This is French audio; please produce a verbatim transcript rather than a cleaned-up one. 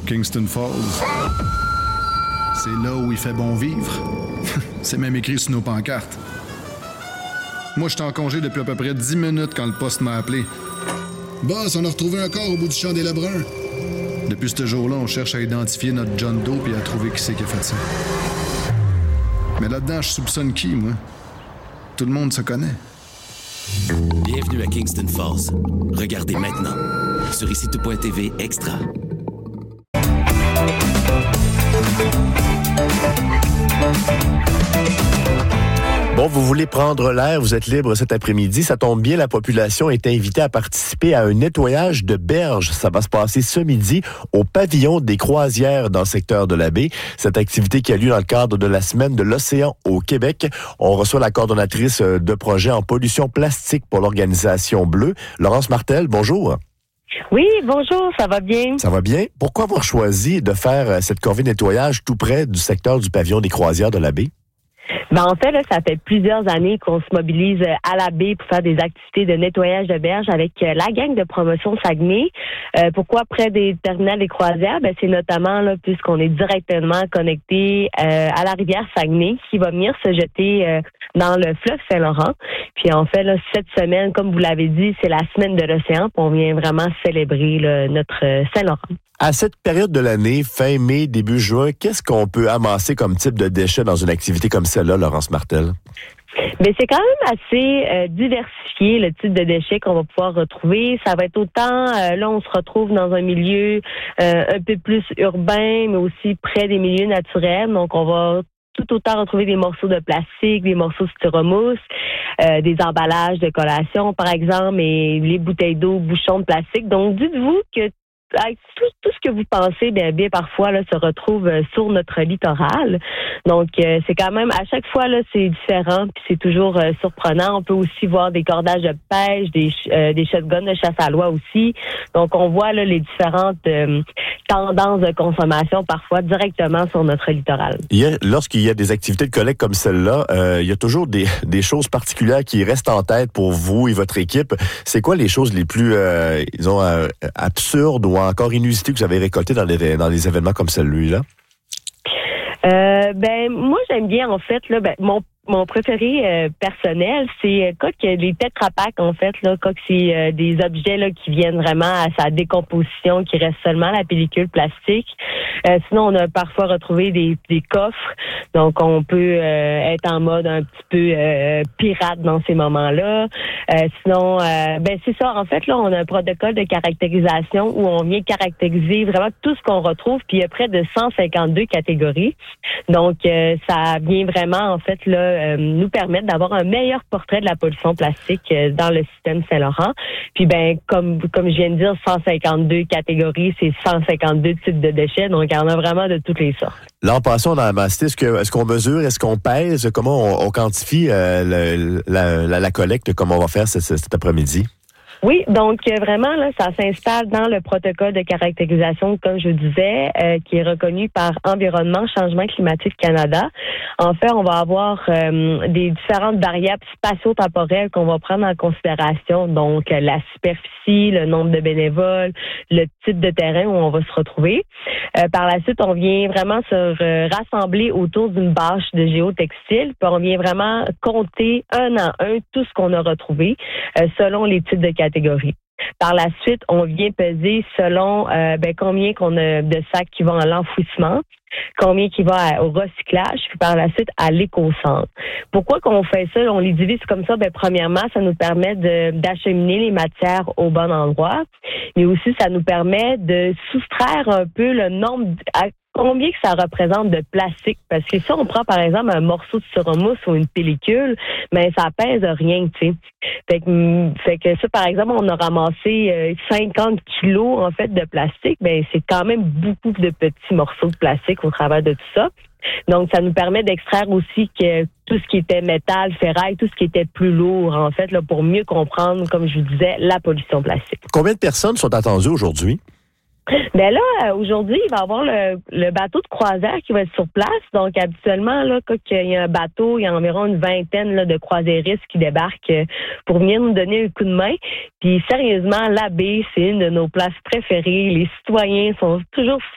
Kingston Falls. C'est là où il fait bon vivre. C'est même écrit sur nos pancartes. Moi, j'étais en congé depuis à peu près dix minutes quand le poste m'a appelé. Boss, on a retrouvé un corps au bout du champ des Lebrun. Depuis ce jour-là, on cherche à identifier notre John Doe et à trouver qui c'est qui a fait ça. Mais là-dedans, je soupçonne qui, moi? Tout le monde se connaît. Bienvenue à Kingston Falls. Regardez maintenant sur ici tout point t v Extra. Bon, vous voulez prendre l'air, vous êtes libre cet après-midi. Ça tombe bien, la population est invitée à participer à un nettoyage de berges. Ça va se passer ce midi au pavillon des croisières dans le secteur de la baie. Cette activité qui a lieu dans le cadre de la semaine de l'océan au Québec. On reçoit la coordonnatrice de projet en pollution plastique pour l'organisation Bleue, Laurence Martel. Bonjour. Oui, bonjour, ça va bien? Ça va bien. Pourquoi avoir choisi de faire cette corvée de nettoyage tout près du secteur du pavillon des croisières de la baie? Ben en fait, là, ça fait plusieurs années qu'on se mobilise à la baie pour faire des activités de nettoyage de berge avec la gang de promotion Saguenay. Euh, pourquoi près des terminales des croisières? Ben c'est notamment là puisqu'on est directement connecté euh, à la rivière Saguenay qui va venir se jeter euh, dans le fleuve Saint-Laurent. Puis en fait, là, cette semaine, comme vous l'avez dit, c'est la semaine de l'océan, puis on vient vraiment célébrer là, notre Saint-Laurent. À cette période de l'année, fin mai, début juin, qu'est-ce qu'on peut amasser comme type de déchets dans une activité comme celle-là, Laurence Martel? Mais c'est quand même assez euh, diversifié le type de déchets qu'on va pouvoir retrouver. Ça va être autant, euh, là on se retrouve dans un milieu euh, un peu plus urbain, mais aussi près des milieux naturels. Donc on va tout autant retrouver des morceaux de plastique, des morceaux de styromousse, euh, des emballages de collation par exemple, et les bouteilles d'eau, bouchons de plastique. Donc dites-vous que Tout, tout ce que vous pensez, bien, bien parfois là, se retrouve euh, sur notre littoral. Donc, euh, c'est quand même, à chaque fois, là, c'est différent, puis c'est toujours euh, surprenant. On peut aussi voir des cordages de pêche, des, euh, des shotguns de chasse à l'oie aussi. Donc, on voit là, les différentes euh, tendances de consommation parfois directement sur notre littoral. Il y a, lorsqu'il y a des activités de collecte comme celle-là, euh, il y a toujours des, des choses particulières qui restent en tête pour vous et votre équipe. C'est quoi les choses les plus, euh, disons, euh, absurdes ou encore inusité que vous avez récolté dans les, dans les événements comme celui-là? Euh, ben, moi, j'aime bien, en fait, là, ben, mon Mon préféré euh, personnel, c'est quand que les Tetra Pak, en fait, là, quand c'est euh, des objets là qui viennent vraiment à sa décomposition, qui reste seulement la pellicule plastique. Euh, sinon, on a parfois retrouvé des, des coffres. Donc, on peut euh, être en mode un petit peu euh, pirate dans ces moments-là. Euh, sinon, euh, ben c'est ça. En fait, là, on a un protocole de caractérisation où on vient caractériser vraiment tout ce qu'on retrouve. Puis, il y a près de cent cinquante-deux catégories. Donc, euh, ça vient vraiment, en fait, là, Euh, nous permettre d'avoir un meilleur portrait de la pollution plastique euh, dans le système Saint-Laurent. Puis ben comme comme je viens de dire, cent cinquante-deux catégories, c'est cent cinquante-deux types de déchets, donc il y en a vraiment de toutes les sortes. L'an passé, on a amassé, est-ce que est-ce qu'on mesure, est-ce qu'on pèse, comment on, on quantifie euh, le, la, la, la collecte, comment on va faire ce, ce, cet après-midi? Oui, donc euh, vraiment, là, ça s'installe dans le protocole de caractérisation, comme je disais, euh, qui est reconnu par Environnement Changement Climatique Canada. En fait, on va avoir euh, des différentes variables spatio-temporelles qu'on va prendre en considération, donc euh, la superficie, le nombre de bénévoles, le type de terrain où on va se retrouver. Euh, par la suite, on vient vraiment se euh, rassembler autour d'une bâche de géotextile, puis on vient vraiment compter un à un tout ce qu'on a retrouvé euh, selon les types de catégories. Par la suite, on vient peser selon euh, ben, combien qu'on a de sacs qui vont à l'enfouissement, combien qui va à, au recyclage, puis par la suite à l'éco-centre. Pourquoi qu'on fait ça? On les divise comme ça. Ben, premièrement, ça nous permet de, d'acheminer les matières au bon endroit, mais aussi ça nous permet de soustraire un peu le nombre à combien que ça représente de plastique. Parce que si on prend, par exemple, un morceau de styromousse ou une pellicule, mais ça pèse rien, tu sais. Fait que, fait que ça, par exemple, on a ramassé euh, cinquante kilos, en fait, de plastique. Ben, c'est quand même beaucoup de petits morceaux de plastique au travers de tout ça. Donc, ça nous permet d'extraire aussi que tout ce qui était métal, ferraille, tout ce qui était plus lourd, en fait, là, pour mieux comprendre, comme je vous disais, la pollution plastique. Combien de personnes sont attendues aujourd'hui? Ben là, aujourd'hui, il va y avoir le, le bateau de croisière qui va être sur place. Donc, habituellement, là, quand il y a un bateau, il y a environ une vingtaine là, de croisiéristes qui débarquent pour venir nous donner un coup de main. Puis, sérieusement, la baie, c'est une de nos places préférées. Les citoyens sont toujours